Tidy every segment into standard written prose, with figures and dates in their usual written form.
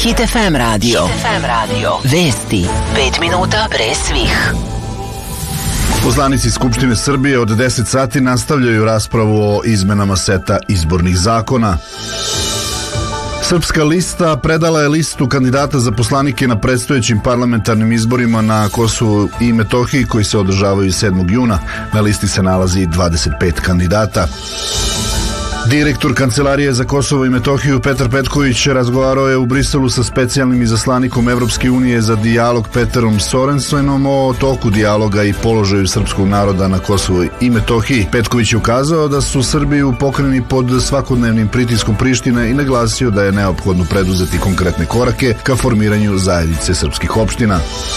Hit FM radio. Vesti 5 minuta pre svih. Poslanici Skupštine Srbije od 10 sati nastavljaju raspravu o izmenama seta izbornih zakona. Srpska lista predala je listu kandidata za poslanike na predstojećim parlamentarnim izborima na Kosovu i Metohiji koji se održavaju 7. juna. Na listi se nalazi 25 kandidata. Direktor Kancelarije za Kosovo i Metohiju Petar Petković razgovarao je u Briselu sa specijalnim izaslanikom Evropske unije za dijalog Peterom Sorensenom o toku dijaloga i položaju srpskog naroda na Kosovu i Metohiji. Petković je ukazao da su Srbi pokreni pod svakodnevnim pritiskom Prištine i naglasio da je neophodno preduzeti konkretne korake ka formiranju zajednice srpskih opština.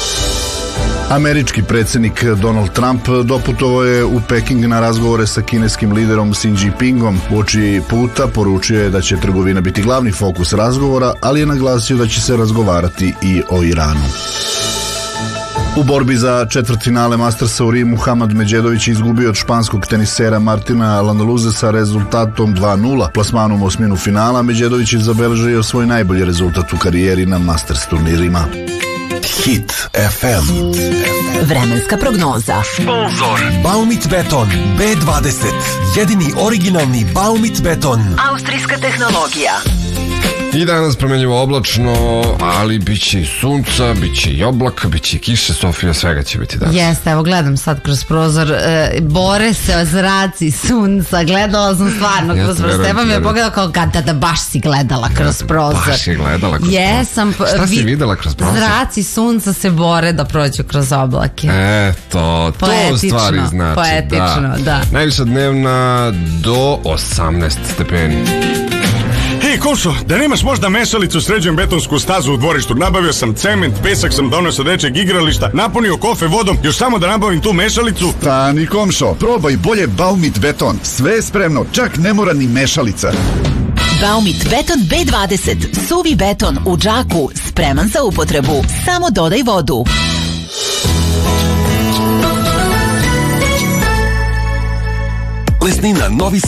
Američki predsjednik Donald Trump doputovao je u Peking na razgovore sa kineskim liderom Xi Jinpingom. Uoči puta poručio je da će trgovina biti glavni fokus razgovora, ali je naglasio da će se razgovarati i o Iranu. U borbi za četvrtfinale Mastersa u Rimu Hamad Međedović je izgubio od španskog tenisera Martina Landaluze sa rezultatom 2:0. Plasmanom u osminu finala Međedović je zabeležio svoj najbolji rezultat u karijeri na Masters turnirima. Hit FM. Vremenska prognoza. Sponzor Baumit Beton B20. Jedini originalni Baumit beton. Austrijska tehnologija. I danas promenljivo oblačno, ali bit će i sunca, bit će i oblaka, bit će i kiše, Sofija, svega će biti danas. Jeste, evo gledam sad kroz prozor, bore se zraci sunca, gledala sam stvarno kroz prozor. Stefan mi je pogledao kao da baš si gledala kroz prozor. Baš je gledala kroz prozor. Jesam. Šta si videla kroz prozor? Zraci sunca se bore da prođu kroz oblake. To u stvari znači. Poetično, da. Najviša dnevna do 18 stepeni. Hej, Košo, da nemaš možda mešalicu, sređujem betonsku stazu u dvorištu. Nabavio sam cement, pesak sam donio sa dečeg igrališta, napunio kofe vodom, još samo da nabavim tu mešalicu. Stani, komšo, probaj bolje Baumit beton. Sve je spremno, čak ne mora ni mešalica. Baumit beton B20. Suvi beton u džaku, spreman za upotrebu. Samo dodaj vodu. Lesnina Novi